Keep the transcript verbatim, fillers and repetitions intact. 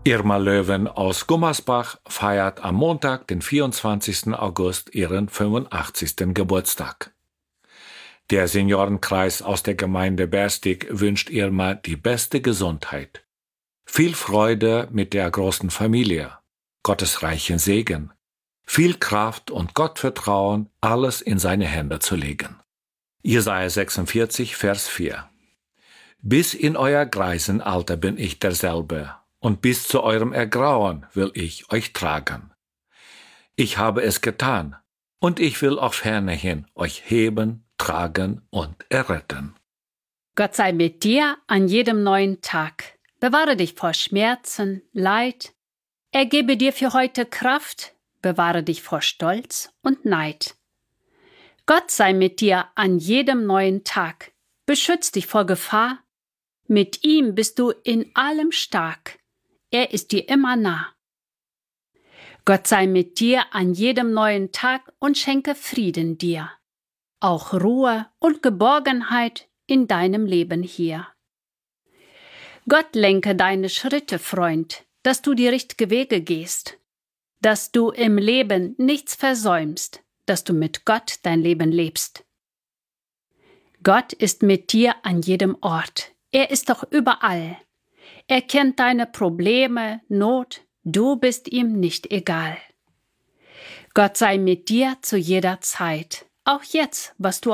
Irma Löwen aus Gummersbach feiert am Montag, den vierundzwanzigsten August, ihren fünfundachtzigsten Geburtstag. Der Seniorenkreis aus der Gemeinde Berstig wünscht Irma die beste Gesundheit, viel Freude mit der großen Familie, Gottes reichen Segen, viel Kraft und Gottvertrauen, alles in seine Hände zu legen. Jesaja sechsundvierzig, Vers vier. Bis in euer Greisenalter bin ich derselbe, und bis zu eurem Ergrauen will ich euch tragen. Ich habe es getan, und ich will auch fernerhin euch heben, tragen und erretten. Gott sei mit dir an jedem neuen Tag. Bewahre dich vor Schmerzen, Leid. Er gebe dir für heute Kraft. Bewahre dich vor Stolz und Neid. Gott sei mit dir an jedem neuen Tag. Beschütz dich vor Gefahr. Mit ihm bist du in allem stark. Er ist dir immer nah. Gott sei mit dir an jedem neuen Tag und schenke Frieden dir. Auch Ruhe und Geborgenheit in deinem Leben hier. Gott lenke deine Schritte, Freund, dass du die richtigen Wege gehst, dass du im Leben nichts versäumst, dass du mit Gott dein Leben lebst. Gott ist mit dir an jedem Ort. Er ist doch überall. Er kennt deine Probleme, Not, du bist ihm nicht egal. Gott sei mit dir zu jeder Zeit, auch jetzt, was du